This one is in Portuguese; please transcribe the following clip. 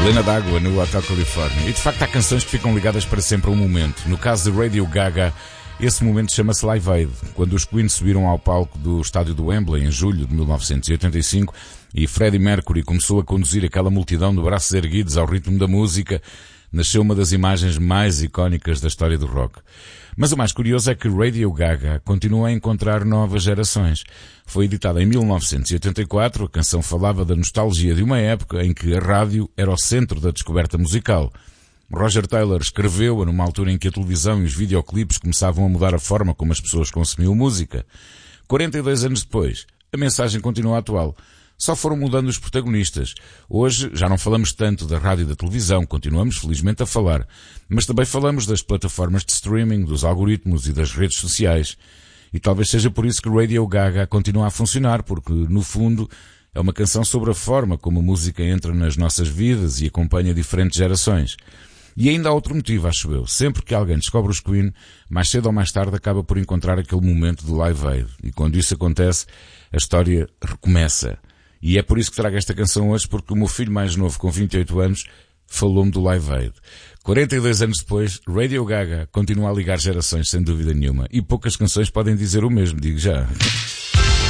Lena d'Água no Hotel Califórnia. E de facto há canções que ficam ligadas para sempre a um momento. No caso de Radio Gaga, esse momento chama-se Live Aid, quando os Queen subiram ao palco do estádio do Wembley em julho de 1985 e Freddie Mercury começou a conduzir aquela multidão de braços erguidos ao ritmo da música, nasceu uma das imagens mais icónicas da história do rock. Mas o mais curioso é que Radio Gaga continua a encontrar novas gerações. Foi editada em 1984, a canção falava da nostalgia de uma época em que a rádio era o centro da descoberta musical. Roger Taylor escreveu-a numa altura em que a televisão e os videoclipes começavam a mudar a forma como as pessoas consumiam música. 42 anos depois, a mensagem continua atual. Só foram mudando os protagonistas. Hoje já não falamos tanto da rádio e da televisão, continuamos felizmente a falar, mas também falamos das plataformas de streaming, dos algoritmos e das redes sociais. E talvez seja por isso que Radio Gaga continua a funcionar, porque no fundo é uma canção sobre a forma como a música entra nas nossas vidas e acompanha diferentes gerações. E ainda há outro motivo, acho eu. Sempre que alguém descobre os Queen, mais cedo ou mais tarde acaba por encontrar aquele momento de Live Aid. E quando isso acontece, a história recomeça. E é por isso que trago esta canção hoje, porque o meu filho mais novo, com 28 anos, falou-me do Live Aid. 42 anos depois, Radio Gaga continua a ligar gerações, sem dúvida nenhuma. E poucas canções podem dizer o mesmo, digo já.